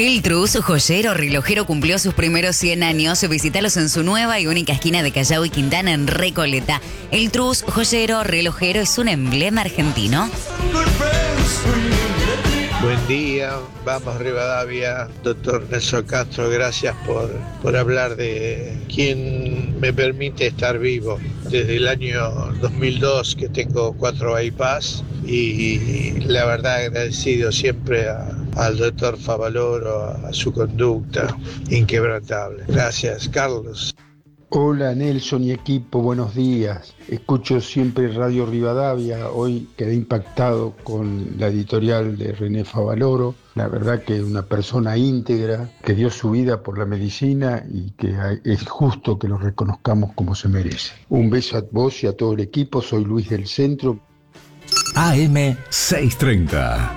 El Trus, joyero relojero, cumplió sus primeros 100 años. Visítalos en su nueva y única esquina de Callao y Quintana en Recoleta. El Trus, joyero relojero, es un emblema argentino. Buen día, vamos Rivadavia, doctor Nelson Castro, gracias por hablar de quien me permite estar vivo. Desde el año 2002 que tengo 4 bypass y la verdad agradecido siempre al doctor Favaloro, a su conducta inquebrantable. Gracias, Carlos. Hola Nelson y equipo, buenos días. Escucho siempre Radio Rivadavia. Hoy quedé impactado con la editorial de René Favaloro. La verdad que una persona íntegra que dio su vida por la medicina y que es justo que lo reconozcamos como se merece. Un beso a vos y a todo el equipo. Soy Luis del Centro. AM 630.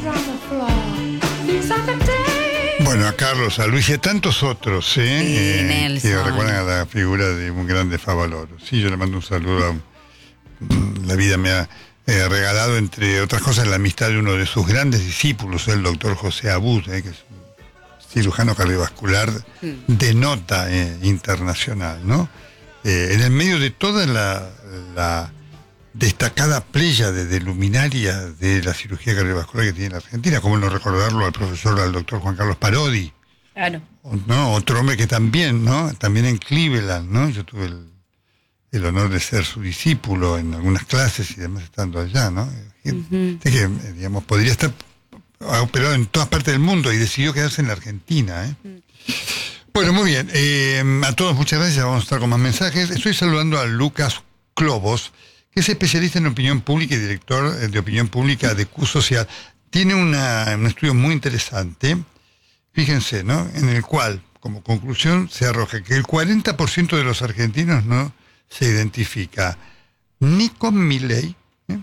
Bueno, a Carlos, a Luis y a tantos otros, que recuerdan a la figura de un grande Favaloro. Sí, yo le mando un saludo. La vida me ha regalado, entre otras cosas, la amistad de uno de sus grandes discípulos, el doctor José Abud, que es un cirujano cardiovascular de nota internacional, ¿no? En el medio de toda la destacada pléyade de luminaria de la cirugía cardiovascular que tiene la Argentina, como no recordarlo al doctor Juan Carlos Parodi. Claro. ¿No? Otro hombre que también, ¿no? También en Cleveland, ¿no? Yo tuve el honor de ser su discípulo en algunas clases y demás estando allá, ¿no? Que, digamos, podría estar operado en todas partes del mundo y decidió quedarse en la Argentina, Bueno, muy bien. A todos muchas gracias. Vamos a estar con más mensajes. Estoy saludando a Lucas Clobos, que es especialista en opinión pública y director de opinión pública de Q Social. Tiene un estudio muy interesante, fíjense, ¿no? En el cual, como conclusión, se arroja que el 40% de los argentinos no se identifica ni con Milei,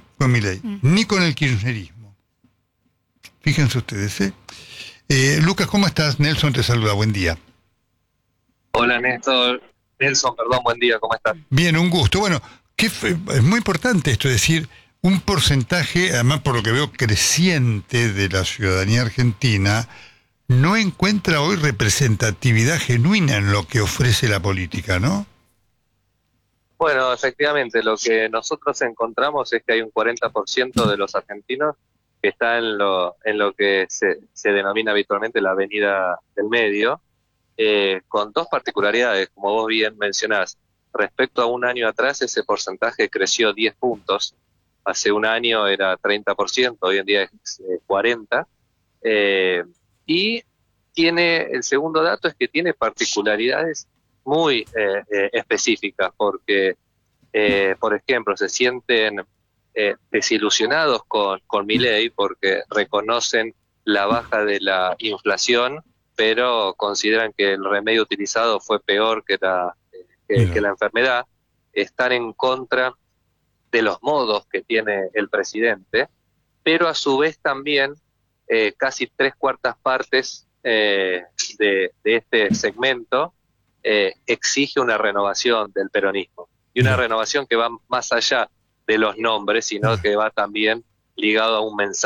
ni con el kirchnerismo. Fíjense ustedes, Lucas, ¿cómo estás? Nelson te saluda, buen día. Hola, Nelson, perdón, buen día, ¿cómo estás? Bien, un gusto. Bueno, es muy importante esto, es decir, un porcentaje, además por lo que veo creciente de la ciudadanía argentina, no encuentra hoy representatividad genuina en lo que ofrece la política, ¿no? Bueno, efectivamente, lo que nosotros encontramos es que hay un 40% de los argentinos que está en lo que se denomina habitualmente la avenida del medio, con dos particularidades, como vos bien mencionás. Respecto a un año atrás, ese porcentaje creció 10 puntos. Hace un año era 30%, hoy en día es 40%. Y el segundo dato es que tiene particularidades muy específicas, porque, por ejemplo, se sienten desilusionados con Milei porque reconocen la baja de la inflación, pero consideran que el remedio utilizado fue peor que la enfermedad. Están en contra de los modos que tiene el presidente, pero a su vez también casi 3/4 partes de este segmento exige una renovación del peronismo, y una renovación que va más allá de los nombres, sino que va también ligado a un mensaje